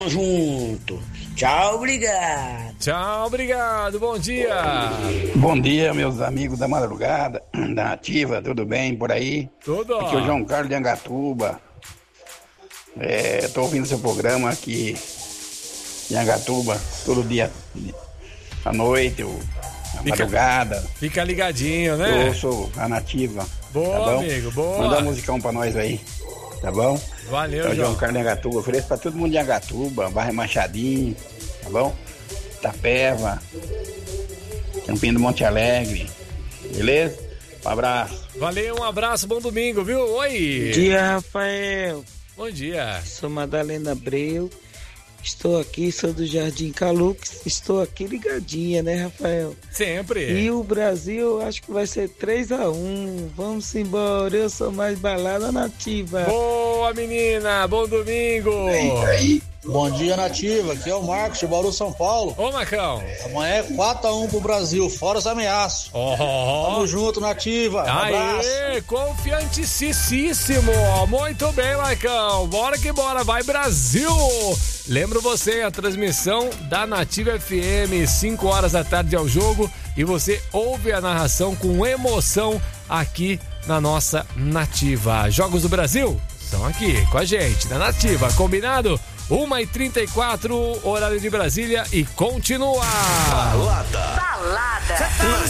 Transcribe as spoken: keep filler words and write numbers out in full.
junto. Tchau, obrigado. Tchau, obrigado. Bom dia. Bom dia, meus amigos da madrugada, da Nativa, tudo bem por aí? Tudo. Aqui é o João Carlos de Angatuba. É, tô ouvindo seu programa aqui em Angatuba, todo dia à noite, ou à Fica- madrugada. Fica ligadinho, né? Eu sou a Nativa. Boa, tá bom? amigo, boa. Manda um musicão pra nós aí, tá bom? Valeu, É o João. João Carlos de Angatuba. Ofereço pra todo mundo de Angatuba, Barra Machadinho, tá bom? Itapeva, Campinho do Monte Alegre, beleza? Um abraço. Valeu, um abraço, bom domingo, viu? Oi. Bom dia, Rafael. Bom dia. Sou Madalena Abreu. Estou aqui, sou do Jardim Calux. Estou aqui ligadinha, né, Rafael? Sempre. E o Brasil, acho que vai ser três a um. Vamos embora, eu sou mais balada nativa. Boa, menina, bom domingo. Bom dia, Nativa. Aqui é o Marcos de Bauru, São Paulo. Ô, Marcão. Amanhã é quatro a um pro Brasil, fora os ameaços. Oh. Tamo junto, Nativa. Um abraço. Aê, confiantíssimo. Muito bem, Marcão. Bora que bora, vai Brasil. Lembro você, a transmissão da Nativa F M, cinco horas da tarde ao jogo, e você ouve a narração com emoção aqui na nossa Nativa. Jogos do Brasil são aqui com a gente, na Nativa, combinado? uma e trinta e quatro, horário de Brasília, e continua. Balada. Balada.